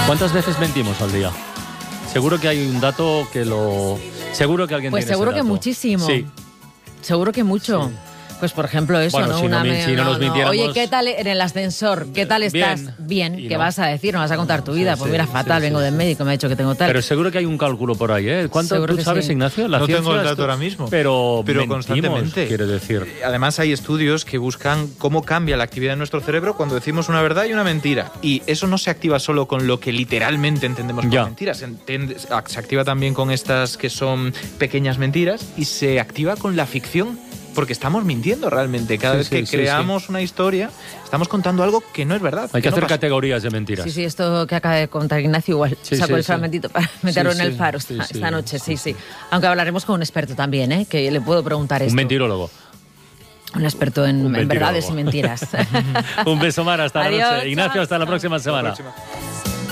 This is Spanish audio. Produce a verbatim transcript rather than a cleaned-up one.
¿Cuántas veces mentimos al día? Seguro que hay un dato que lo... Seguro que alguien pues tiene seguro ese que dato. muchísimo. Sí. Seguro que mucho. Sí. Pues por ejemplo eso, bueno, ¿no? Si Una no, me... si no, no nos mintiéramos... Oye, ¿qué tal en el ascensor? ¿Qué tal estás? Bien. Bien. ¿Qué no. vas a decir? ¿No vas a contar tu vida? Sí, pues sí, mira, fatal, sí, vengo sí, del sí. médico, me ha dicho que tengo tal. Pero seguro que hay un cálculo por ahí, ¿eh? ¿Cuánto seguro tú sabes, sí. Ignacio? La no ciencia tengo el dato esto... ahora mismo. Pero, pero mentimos, constantemente. quiero decir. Además hay estudios que buscan cómo cambia la actividad de nuestro cerebro cuando decimos una verdad y una mentira. Y eso no se activa solo con lo que literalmente entendemos por ya. mentiras. Se, entiende, se activa también con estas que son pequeñas mentiras y se activa con la ficción. Porque estamos mintiendo realmente. Cada sí, vez sí, que sí, creamos sí. una historia, estamos contando algo que no es verdad. Hay que, que hacer no categorías de mentiras. Sí, sí, esto que acaba de contar Ignacio igual. Sí, sacó sí, el sí. fragmentito para meterlo sí, en el sí, faro sí, esta, sí, esta noche, sí, sí, sí. sí. Aunque hablaremos con un experto también, ¿eh? Que le puedo preguntar esto. Un mentirólogo. Un experto en, un en verdades y mentiras. Un beso, Mar, hasta Adiós, la noche. Ignacio, hasta la próxima semana. Hasta la próxima.